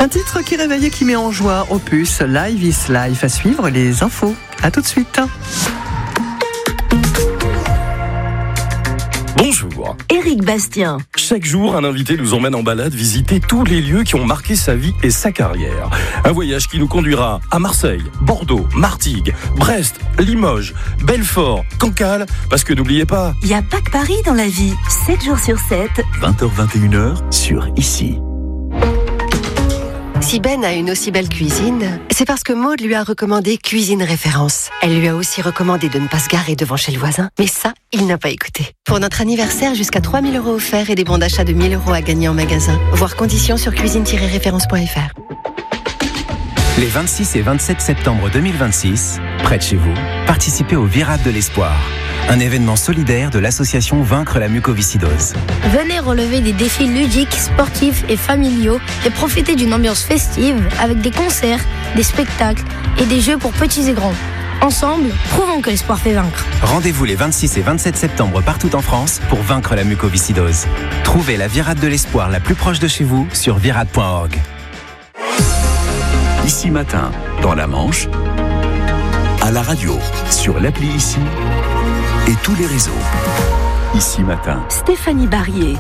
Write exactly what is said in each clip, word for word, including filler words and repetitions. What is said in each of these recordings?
Un titre qui réveille et qui met en joie. Opus, Live is Life. À suivre les infos. À tout de suite. Bonjour. Éric Bastien. Chaque jour, un invité nous emmène en balade visiter tous les lieux qui ont marqué sa vie et sa carrière. Un voyage qui nous conduira à Marseille, Bordeaux, Martigues, Brest, Limoges, Belfort, Cancale, parce que n'oubliez pas... Il n'y a pas que Paris dans la vie. sept jours sur sept. vingt heures vingt et une heures sur Ici. Si Ben a une aussi belle cuisine, c'est parce que Maud lui a recommandé Cuisine Référence. Elle lui a aussi recommandé de ne pas se garer devant chez le voisin. Mais ça, il n'a pas écouté. Pour notre anniversaire, jusqu'à trois mille euros offerts et des bons d'achat de mille euros à gagner en magasin. Voir conditions sur cuisine tiret référence point f r. Les vingt-six et vingt-sept septembre deux mille vingt-six, près de chez vous, participez au Virade de l'Espoir, un événement solidaire de l'association Vaincre la mucoviscidose. Venez relever des défis ludiques, sportifs et familiaux et profitez d'une ambiance festive avec des concerts, des spectacles et des jeux pour petits et grands. Ensemble, prouvons que l'espoir fait vaincre. Rendez-vous les vingt-six et vingt-sept septembre partout en France pour vaincre la mucoviscidose. Trouvez la Virade de l'Espoir la plus proche de chez vous sur virade point org. Ici Matin, dans la Manche, à la radio, sur l'appli Ici et tous les réseaux. Ici Matin. Stéphanie Barrier.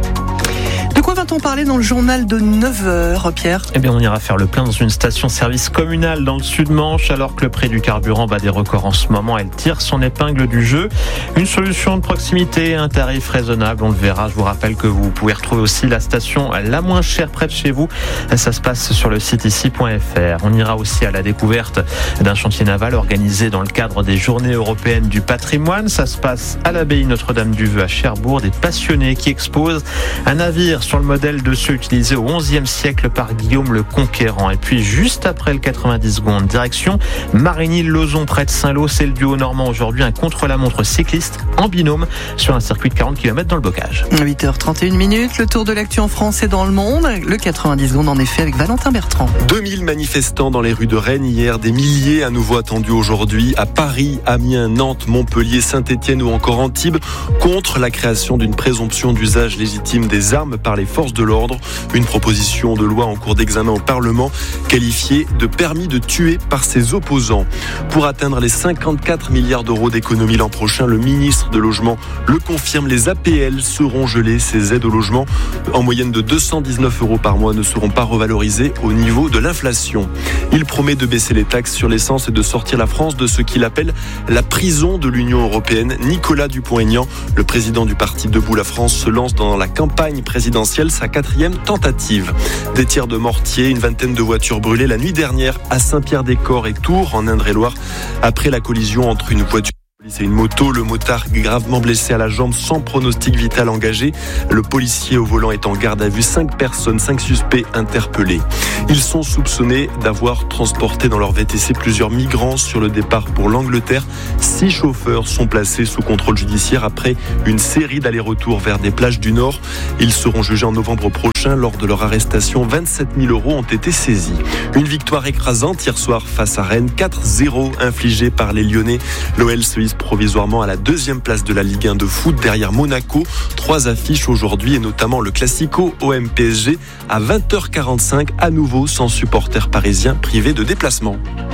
De quoi va-t-on parler dans le journal de neuf heures, Pierre ? Eh bien, on ira faire le plein dans une station-service communale dans le Sud-Manche, alors que le prix du carburant bat des records en ce moment. Elle tire son épingle du jeu. Une solution de proximité, un tarif raisonnable, on le verra. Je vous rappelle que vous pouvez retrouver aussi la station la moins chère près de chez vous. Ça se passe sur le site ici point f r. On ira aussi à la découverte d'un chantier naval organisé dans le cadre des Journées européennes du patrimoine. Ça se passe à l'abbaye Notre-Dame-du-Vœu à Cherbourg. Des passionnés qui exposent un navire sur le modèle de ceux utilisés au onzième siècle par Guillaume le Conquérant. Et puis juste après le quatre-vingt-dix secondes, direction Marigny-Lauzon près de Saint-Lô. C'est le duo normand aujourd'hui, un contre-la-montre cycliste en binôme sur un circuit de quarante kilomètres dans le bocage. huit heures trente et une minutes, le tour de l'actu en France et dans le monde. Le quatre-vingt-dix secondes en effet avec Valentin Bertrand. deux mille manifestants dans les rues de Rennes hier, des milliers à nouveau attendus aujourd'hui à Paris, Amiens, Nantes, Montpellier, Saint-Étienne ou encore Antibes contre la création d'une présomption d'usage légitime des armes par les forces de l'ordre. Une proposition de loi en cours d'examen au Parlement qualifiée de permis de tuer par ses opposants. Pour atteindre les cinquante-quatre milliards d'euros d'économie l'an prochain, le ministre de Logement le confirme, les A P L seront gelées. Ces aides au logement en moyenne de deux cent dix-neuf euros par mois ne seront pas revalorisées au niveau de l'inflation. Il promet de baisser les taxes sur l'essence et de sortir la France de ce qu'il appelle la prison de l'Union européenne. Nicolas Dupont-Aignan, le président du parti Debout la France, se lance dans la campagne présidentielle, sa quatrième tentative. Des tirs de mortier, une vingtaine de voitures brûlées la nuit dernière à Saint-Pierre-des-Corps et Tours en Indre-et-Loire après la collision entre une voiture et une moto. Le motard gravement blessé à la jambe sans pronostic vital engagé. Le policier au volant est en garde à vue. Cinq personnes, cinq suspects interpellés. Ils sont soupçonnés d'avoir transporté dans leur V T C plusieurs migrants sur le départ pour l'Angleterre. Six chauffeurs sont placés sous contrôle judiciaire après une série d'allers-retours vers des plages du Nord. Ils seront jugés en novembre prochain. Lors de leur arrestation, vingt-sept mille euros ont été saisis. Une victoire écrasante hier soir face à Rennes. quatre zéro infligée par les Lyonnais. L'O L se hisse provisoirement à la deuxième place de la Ligue un de foot derrière Monaco. Trois affiches aujourd'hui et notamment le Classico O M P S G à vingt heures quarante-cinq, à nouveau sans supporters parisiens privés de déplacement.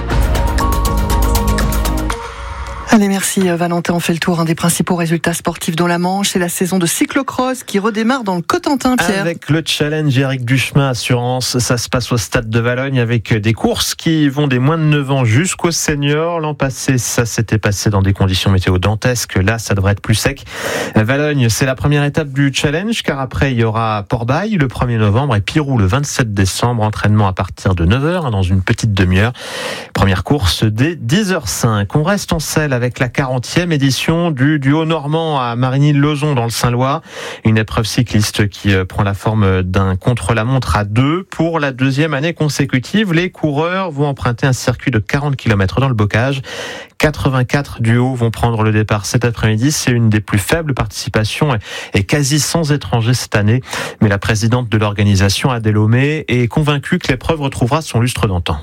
Allez, merci Valentin. On fait le tour. Un des principaux résultats sportifs dans la Manche, c'est la saison de cyclocross qui redémarre dans le Cotentin, Pierre. Avec le challenge Eric Duchemin Assurance, ça se passe au stade de Valogne avec des courses qui vont des moins de neuf ans jusqu'aux seniors. L'an passé, ça s'était passé dans des conditions météo dantesques. Là, ça devrait être plus sec. Valogne, c'est la première étape du challenge, car après, il y aura Port-Bail le premier novembre et Pirou le vingt-sept décembre. Entraînement à partir de neuf heures, dans une petite demi-heure. Première course dès dix heures cinq. On reste en selle avec la quarantième édition du duo normand à Marigny-Lauzon dans le Saint-Lois. Une épreuve cycliste qui prend la forme d'un contre-la-montre à deux. Pour la deuxième année consécutive, les coureurs vont emprunter un circuit de quarante kilomètres dans le bocage. quatre-vingt-quatre duos vont prendre le départ cet après-midi. C'est une des plus faibles participations et quasi sans étrangers cette année. Mais la présidente de l'organisation, Adèle Homé, est convaincue que l'épreuve retrouvera son lustre d'antan.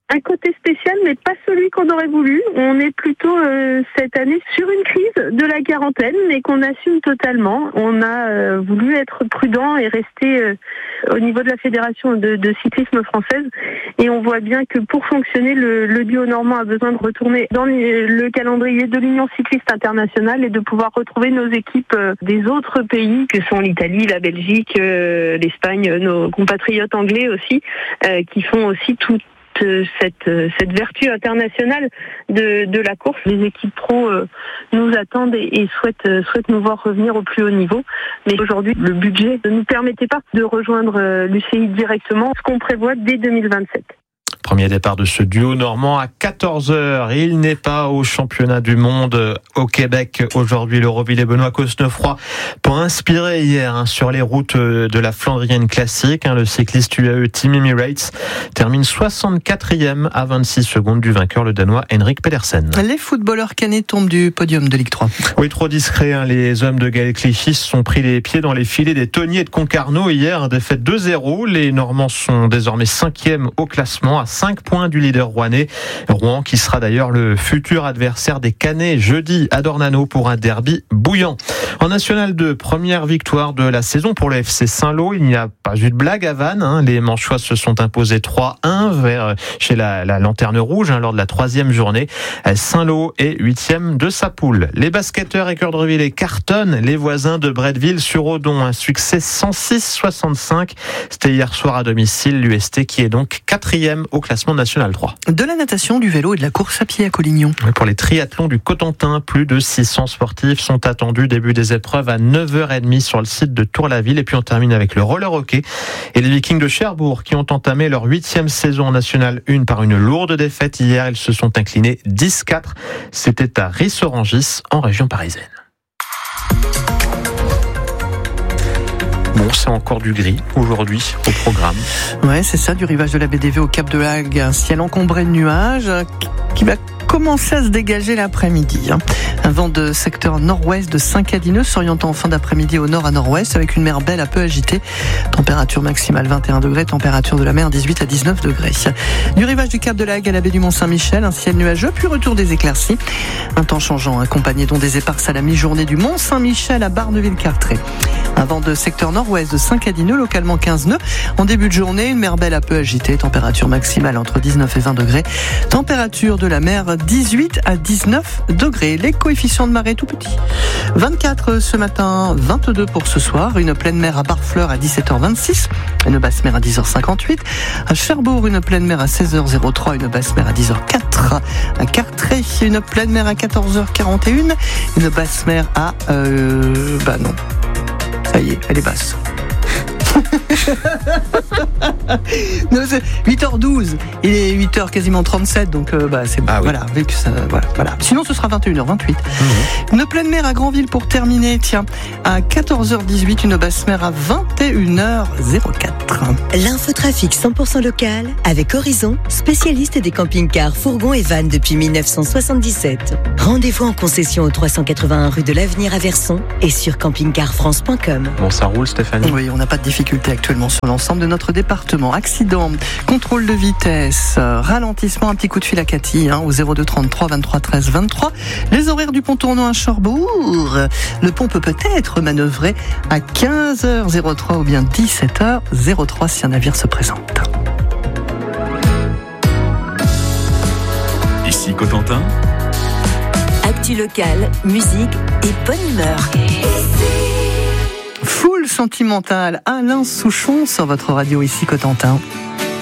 un côté spécial, mais pas celui qu'on aurait voulu. On est plutôt euh, cette année sur une crise de la quarantaine, mais qu'on assume totalement. On a euh, voulu être prudent et rester euh, au niveau de la fédération de, de cyclisme française. Et on voit bien que pour fonctionner, le, le duo normand a besoin de retourner dans le calendrier de l'Union cycliste internationale et de pouvoir retrouver nos équipes euh, des autres pays, que sont l'Italie, la Belgique, euh, l'Espagne, nos compatriotes anglais aussi, euh, qui font aussi tout cette cette vertu internationale de de la course. Les équipes pro euh, nous attendent et, et souhaitent euh, souhaitent nous voir revenir au plus haut niveau. Mais aujourd'hui, le budget ne nous permettait pas de rejoindre euh, l'U C I directement, ce qu'on prévoit dès deux mille vingt-sept. Premier départ de ce duo normand à quatorze heures. Il n'est pas au championnat du monde au Québec aujourd'hui. Lauroville et Benoît Cosnefroy pour inspirer hier hein, sur les routes de la Flandrienne classique. Hein, le cycliste U A E Team Emirates termine soixante-quatrième à vingt-six secondes du vainqueur, le Danois Henrik Pedersen. Les footballeurs canets tombent du podium de Ligue trois. Oui, trop discret. Hein, les hommes de Gaël Clichy se sont pris les pieds dans les filets des Tonniers de Concarneau hier. Hein, défaite deux zéro. Les Normands sont désormais cinquième au classement à cinq points du leader rouennais. Rouen qui sera d'ailleurs le futur adversaire des Canets jeudi à Dornano pour un derby bouillant. En National deux, première victoire de la saison pour le F C Saint-Lô. Il n'y a pas eu de blague à Vannes. Hein. Les Manchois se sont imposés trois un vers, chez la, la Lanterne Rouge hein, lors de la troisième journée. Saint-Lô est huitième de sa poule. Les basketteurs équerdrevillais cartonnent les voisins de Bretteville-sur-Odon. Un succès cent six soixante-cinq. C'était hier soir à domicile. L'U S T qui est donc quatrième au classement national trois. De la natation, du vélo et de la course à pied à Collignon. Pour les triathlons du Cotentin, plus de six cents sportifs sont attendus. Début des épreuves à neuf heures trente sur le site de Tour-la-Ville. Et puis on termine avec le roller hockey et les Vikings de Cherbourg qui ont entamé leur huitième saison en National un par une lourde défaite. Hier, ils se sont inclinés dix quatre. C'était à Ris-Orangis en région parisienne. Bon, c'est encore du gris aujourd'hui au programme. Ouais, c'est ça, du rivage de la baie des V au Cap de l'Agde, un ciel encombré de nuages qui va commencer à se dégager l'après-midi. Un vent de secteur nord-ouest de Saint-Cadineux s'orientant en fin d'après-midi au nord à nord-ouest avec une mer belle un peu agitée. Température maximale vingt et un degrés, température de la mer dix-huit à dix-neuf degrés. Du rivage du Cap de l'Agde à la baie du Mont-Saint-Michel, un ciel nuageux, puis retour des éclaircies. Un temps changeant, accompagné dont des éparses à la mi-journée du Mont-Saint-Michel à Barneville-Cartré. Un vent de secteur nord-ouest de Saint-Cadineux, localement quinze nœuds. En début de journée, une mer belle un peu agitée, température maximale entre dix-neuf et vingt degrés. Température de la mer dix-huit à dix-neuf degrés. Les coefficients de marée tout petits. vingt-quatre ce matin, vingt-deux pour ce soir. Une pleine mer à Barfleur à dix-sept heures vingt-six. Une basse mer à dix heures cinquante-huit. À Cherbourg, une pleine mer à seize heures zéro trois. Une basse mer à dix heures quatre. À Cartré, une pleine mer à quatorze heures quarante et un. Une basse mer à... Euh, bah non. Ça y est, elle est basse. Non, c'est huit heures douze, il est huit heures quasiment trente-sept, donc euh, bah, c'est ah oui. voilà, vu que ça, voilà, voilà. Sinon ce sera vingt et une heures vingt-huit. Mmh. Une pleine mer à Granville pour terminer, tiens, à quatorze heures dix-huit, une basse mer à vingt et une heures zéro quatre. L'infotrafic cent pour cent local avec Horizon, spécialiste des camping-cars, fourgons et vannes depuis dix-neuf cent soixante-dix-sept. Rendez-vous en concession au trois cent quatre-vingt-un rue de l'Avenir à Verson et sur camping car france point com. Bon, ça roule, Stéphanie. Oui, on n'a pas de difficulté actuellement sur l'ensemble de notre département. Accident, contrôle de vitesse, euh, ralentissement, un petit coup de fil à Cathy hein, au zéro deux trente-trois vingt-trois treize vingt-trois. Les horaires du pont tournant à Cherbourg. Le pont peut peut-être manœuvrer à quinze heures zéro trois ou bien dix-sept heures zéro trois si un navire se présente. Ici Cotentin. Actu local, musique et bonne humeur. Full sentimental, Alain Souchon sur votre radio ici Cotentin.